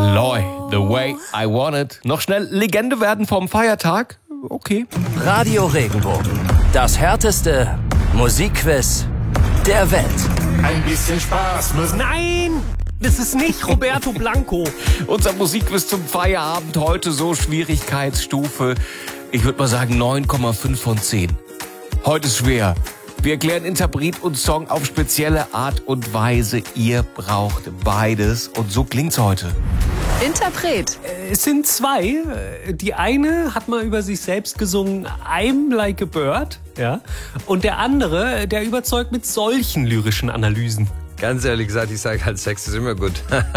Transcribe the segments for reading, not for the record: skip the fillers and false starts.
Loy, The Way I Want It. Noch schnell Legende werden vom Feiertag? Okay. Radio Regenbogen. Das härteste Musikquiz der Welt. Ein bisschen Spaß müssen. Nein, das ist nicht Roberto Blanco. Unser Musikquiz zum Feierabend heute so Schwierigkeitsstufe, ich würde mal sagen 9,5 von 10. Heute ist schwer. Wir erklären Interpret und Song auf spezielle Art und Weise. Ihr braucht beides und so klingt's heute. Interpret. Es sind zwei. Die eine hat mal über sich selbst gesungen, I'm like a bird. Ja? Und der andere, der überzeugt mit solchen lyrischen Analysen. Ganz ehrlich gesagt, ich sage halt, Sex ist immer gut.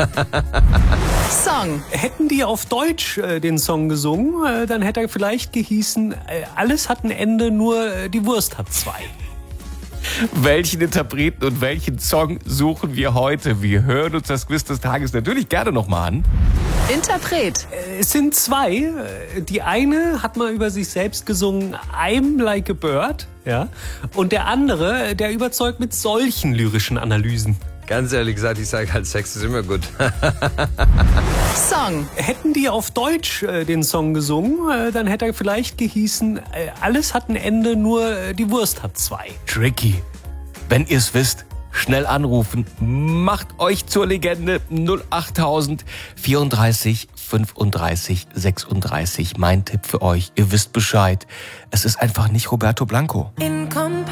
Song. Hätten die auf Deutsch den Song gesungen, dann hätte er vielleicht gehießen, alles hat ein Ende, nur die Wurst hat zwei. Welchen Interpreten und welchen Song suchen wir heute? Wir hören uns das Quiz des Tages natürlich gerne nochmal an. Interpret. Es sind zwei. Die eine hat mal über sich selbst gesungen, I'm like a bird. Ja? Und der andere, der überzeugt mit solchen lyrischen Analysen. Ganz ehrlich gesagt, ich sage halt, Sex ist immer gut. Song. Hätten die auf Deutsch den Song gesungen, dann hätte er vielleicht gehießen, alles hat ein Ende, nur die Wurst hat zwei. Tricky. Wenn ihr es wisst, schnell anrufen. Macht euch zur Legende 08000 34 35 36. Mein Tipp für euch, ihr wisst Bescheid. Es ist einfach nicht Roberto Blanco.